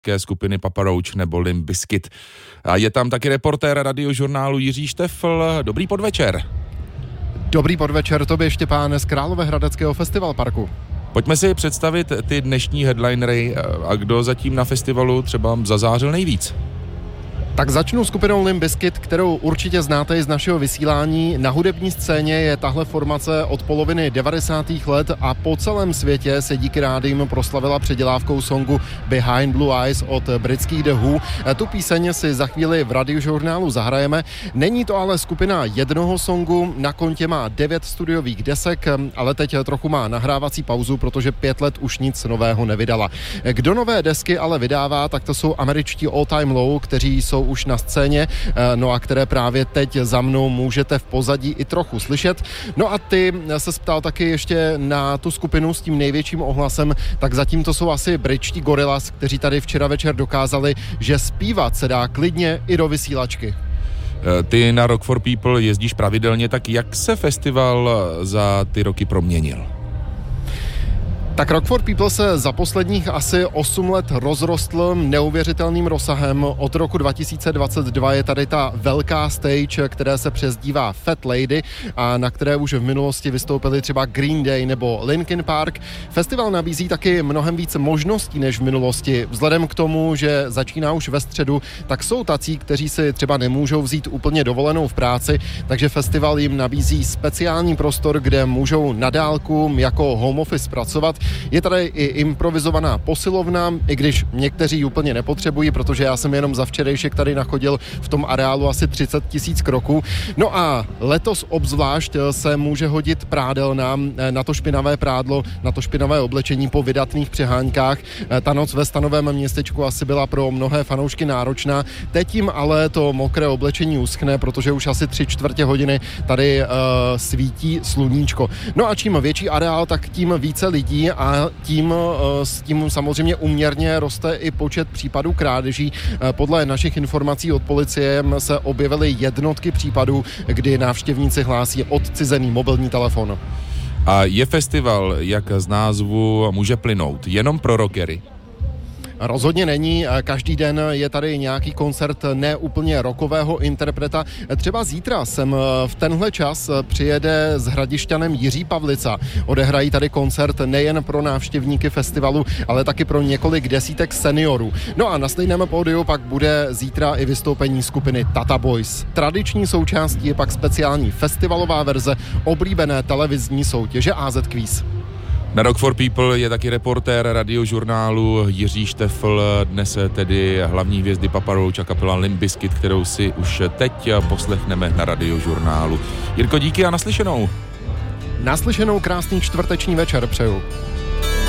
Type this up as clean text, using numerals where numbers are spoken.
skupiny Papa Roach nebo Limp Bizkit. A je tam taky reportér Radiožurnálu Jiří Štefl. Dobrý podvečer. Dobrý podvečer tobě, Štěpáne, z Královéhradeckého festival parku. Pojďme si představit ty dnešní headlinery a kdo zatím na festivalu třeba zazářil nejvíc. Tak začnu skupinou Limp Bizkit, kterou určitě znáte i z našeho vysílání. Na hudební scéně je tahle formace od poloviny 90. let a po celém světě se díky rádiím proslavila předělávkou songu Behind Blue Eyes od britských The Who. Tu píseň si za chvíli v Radiožurnálu zahrajeme. Není to ale skupina jednoho songu, na kontě má 9 studiových desek, ale teď trochu má nahrávací pauzu, protože 5 let už nic nového nevydala. Kdo nové desky ale vydává, tak to jsou američtí All Time Low, kteří jsou už na scéně, no a které právě teď za mnou můžete v pozadí i trochu slyšet. No a ty se ptal taky ještě na tu skupinu s tím největším ohlasem, tak zatím to jsou asi britští Gorillaz, kteří tady včera večer dokázali, že zpívat se dá klidně i do vysílačky. Ty na Rock for People jezdíš pravidelně, tak jak se festival za ty roky proměnil? Tak Rock for People se za posledních asi 8 let rozrostl neuvěřitelným rozsahem. Od roku 2022 je tady ta velká stage, která se přezdívá Fat Lady a na které už v minulosti vystoupili třeba Green Day nebo Linkin Park. Festival nabízí taky mnohem víc možností než v minulosti. Vzhledem k tomu, že začíná už ve středu, tak jsou tací, kteří si třeba nemůžou vzít úplně dovolenou v práci, takže festival jim nabízí speciální prostor, kde můžou na dálku jako home office pracovat. Je tady i improvizovaná posilovna, i když někteří ji úplně nepotřebují, protože já jsem jenom za včerejšek tady nachodil v tom areálu asi 30 000 kroků. No a letos obzvlášť se může hodit prádelna na to špinavé prádlo, na to špinavé oblečení po vydatných přeháňkách. Ta noc ve Stanovém městečku asi byla pro mnohé fanoušky náročná. Teď jim ale to mokré oblečení uschne, protože už asi 3/4 hodiny tady svítí sluníčko. No a čím větší areál, tak tím více lidí a s tím samozřejmě úměrně roste i počet případů krádeží. Podle našich informací od policie se objevily jednotky případů, kdy návštěvníci hlásí odcizený mobilní telefon. A je festival, jak z názvu může plynout, jenom pro rockery? Rozhodně není. Každý den je tady nějaký koncert neúplně rockového interpreta. Třeba zítra sem v tenhle čas přijede s Hradišťanem Jiří Pavlica. Odehrají tady koncert nejen pro návštěvníky festivalu, ale taky pro několik desítek seniorů. No a na stejném pódiu pak bude zítra i vystoupení skupiny Tata Boys. Tradiční součástí je pak speciální festivalová verze oblíbené televizní soutěže AZ Quiz. Na Rock for People je taky reportér Radiožurnálu Jiří Štefl, dnes tedy hlavní hvězdy Papa Roach a kapela Limp Bizkit, kterou si už teď poslechneme na Radiožurnálu. Jirko, díky a naslyšenou. Naslyšenou, krásný čtvrteční večer přeju.